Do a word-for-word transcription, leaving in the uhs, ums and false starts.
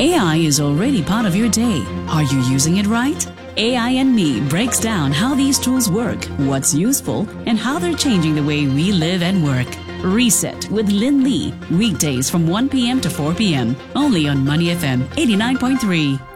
A I is already part of your day. Are you using it right? A I and Me breaks down how these tools work, what's useful, and how they're changing the way we live and work. Reset with Lynn Lee, weekdays from one p.m. to four p.m. only on Money F M eighty-nine point three.